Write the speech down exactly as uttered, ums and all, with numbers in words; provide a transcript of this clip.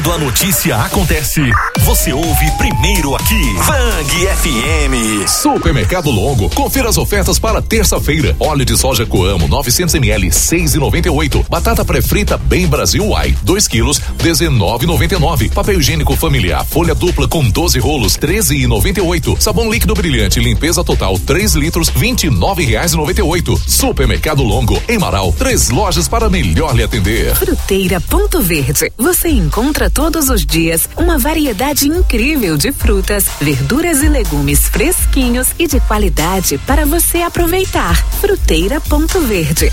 Quando a notícia acontece, você ouve primeiro aqui. Bang F M. Supermercado Longo. Confira as ofertas para terça-feira. Óleo de soja Coamo novecentos mililitros, seis e noventa e oito. Batata pré-frita Bem Brasil Uai, dois quilos, dezenove e noventa e nove. Papel higiênico familiar folha dupla com doze rolos, treze e noventa e oito. Sabão líquido brilhante limpeza total três litros, vinte e nove reais e noventa e oito. Supermercado Longo, em Marau, três lojas para melhor lhe atender. Fruteira Ponto Verde. Você encontra todos os dias uma variedade incrível de frutas, verduras e legumes fresquinhos e de qualidade para você aproveitar. Fruteira Ponto Verde.